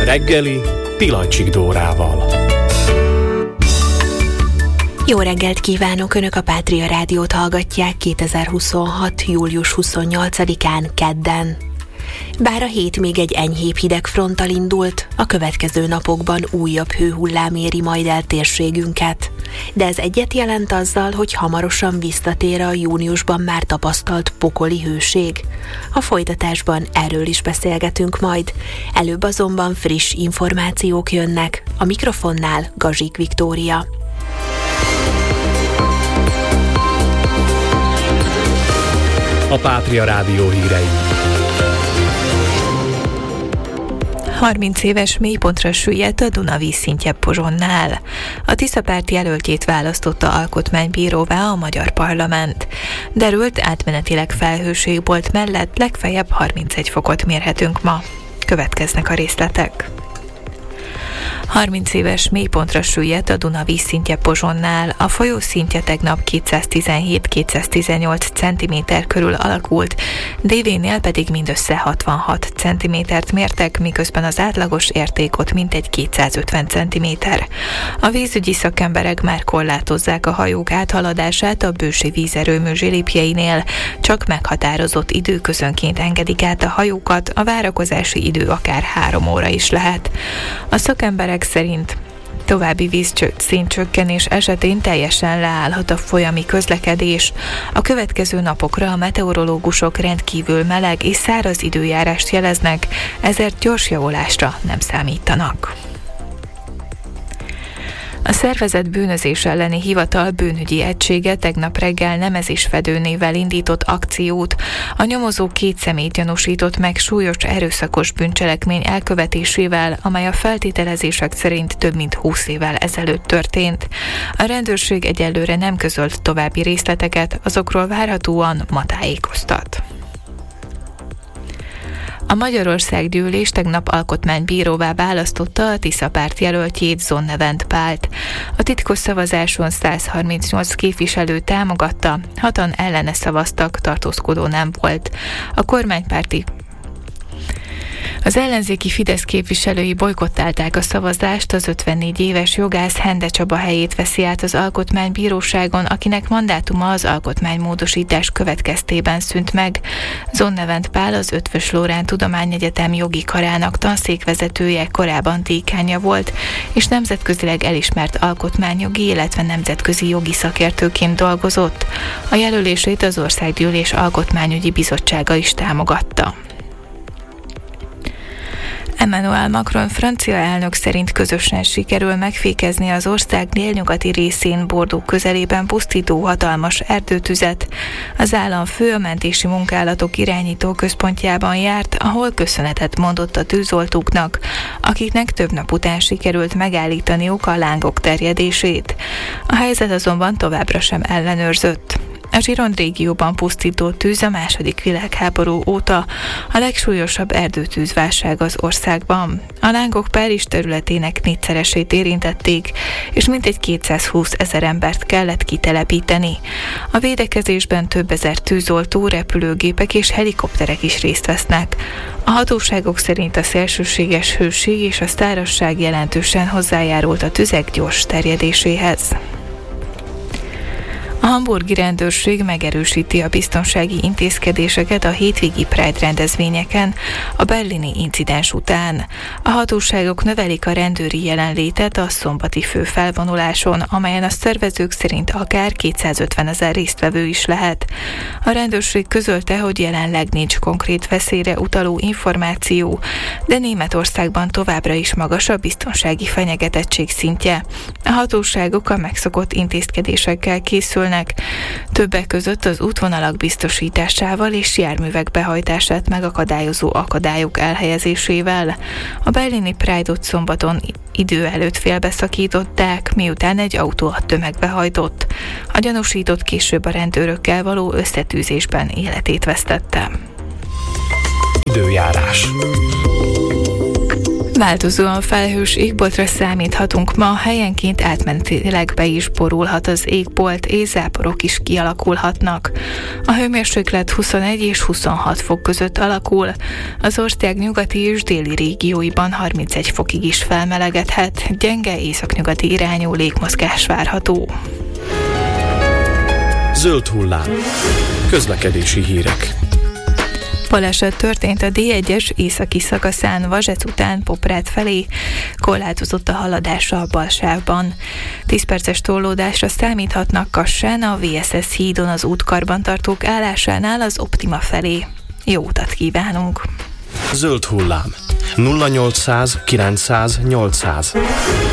reggeli Pilacsik Dórával. Jó reggelt kívánok! Önök a Pátria Rádiót hallgatják 2026. július 28-án kedden. Bár a hét még egy enyhébb hidegfronttal indult, a következő napokban újabb hőhullám éri majd el térségünket. De ez egyet jelent azzal, hogy hamarosan visszatér a júniusban már tapasztalt pokoli hőség. A folytatásban erről is beszélgetünk majd. Előbb azonban friss információk jönnek. A mikrofonnál Gazsik Viktória. A Pátria Rádió hírei. 30 éves mélypontra süllyedt a Duna vízszintje Pozsonnál. A Tisza párt jelöltjét választotta alkotmánybíróvá a magyar parlament. Derült, átmenetileg felhőségbolt mellett legfeljebb 31 fokot mérhetünk ma. Következnek a részletek. 30 éves mélypontra süllyedt a Duna vízszintje Pozsonnál. A folyó szintje tegnap 217-218 cm körül alakult, délénél pedig mindössze 66 cm-t mértek, miközben az átlagos érték ott mintegy 250 cm. A vízügyi szakemberek már korlátozzák a hajók áthaladását a bősi vízerőmű zsilipjeinél, csak meghatározott időközönként engedik át a hajókat, a várakozási idő akár 3 óra is lehet. A szakemberek szerint további vízszintcsökkenés esetén teljesen leállhat a folyami közlekedés. A következő napokra a meteorológusok rendkívül meleg és száraz időjárást jeleznek, ezért gyors javulásra nem számítanak. A szervezett bűnözés elleni hivatal bűnügyi egysége tegnap reggel nemezésfedő névvel indított akciót. A nyomozó 2 személyt gyanúsított meg súlyos erőszakos bűncselekmény elkövetésével, amely a feltételezések szerint több mint 20 évvel ezelőtt történt. A rendőrség egyelőre nem közölt további részleteket, azokról várhatóan ma tájékoztat. A Magyarországgyűlés tegnap alkotmánybíróvá választotta a Tisza párt jelöltjét, Zonnevent Pált. A titkos szavazáson 138 képviselő támogatta, 6-an ellene szavaztak, tartózkodó nem volt. Az ellenzéki Fidesz képviselői bojkottálták a szavazást, az 54 éves jogász Hende Csaba helyét veszi át az Alkotmánybíróságon, akinek mandátuma az alkotmánymódosítás következtében szűnt meg. Zonnevent Pál az Eötvös Loránd Tudományegyetem jogi karának tanszékvezetője, korábban dékánja volt, és nemzetközileg elismert alkotmányjogi, illetve nemzetközi jogi szakértőként dolgozott. A jelölését az Országgyűlés Alkotmányügyi Bizottsága is támogatta. Emmanuel Macron francia elnök szerint közösen sikerül megfékezni az ország délnyugati részén, Bordeaux közelében pusztító hatalmas erdőtüzet. Az államfő a mentési munkálatok irányító központjában járt, ahol köszönetet mondott a tűzoltóknak, akiknek több nap után sikerült megállítaniuk a lángok terjedését. A helyzet azonban továbbra sem ellenőrzött. A Gironde régióban pusztító tűz a II. Világháború óta a legsúlyosabb erdőtűzválság az országban. A lángok Párizs területének 4-szeresét érintették, és mintegy 220 000 embert kellett kitelepíteni. A védekezésben több ezer tűzoltó, repülőgépek és helikopterek is részt vesznek. A hatóságok szerint a szélsőséges hőség és a szárazság jelentősen hozzájárult a tüzek gyors terjedéséhez. A hamburgi rendőrség megerősíti a biztonsági intézkedéseket a hétvégi Pride rendezvényeken a berlini incidens után. A hatóságok növelik a rendőri jelenlétet a szombati főfelvonuláson, amelyen a szervezők szerint akár 250 000 résztvevő is lehet. A rendőrség közölte, hogy jelenleg nincs konkrét veszélyre utaló információ, de Németországban továbbra is magas a biztonsági fenyegetettség szintje. A hatóságok a megszokott intézkedésekkel készülnek, többek között az útvonalak biztosításával és járművek behajtását megakadályozó akadályok elhelyezésével. A berlini Pride-ot szombaton idő előtt félbeszakították, miután egy autó a tömegbe hajtott. A gyanúsított később a rendőrökkel való összetűzésben életét vesztette. Időjárás. Változóan felhős égboltra számíthatunk ma, helyenként átmenetileg be is borulhat az égbolt, és záporok is kialakulhatnak. A hőmérséklet 21 és 26 fok között alakul, az ország nyugati és déli régióiban 31 fokig is felmelegedhet, gyenge északnyugati irányú légmozgás várható. Zöld hullám. Közlekedési hírek. Baleset történt a D1-es északi szakaszán Vasec után Poprád felé, korlátozott a haladása a bal sávban. 10 perces torlódásra számíthatnak Kassán, a VSS hídon az útkarbantartók állásánál az Optima felé. Jó utat kívánunk! Zöld hullám. 0800 900 800.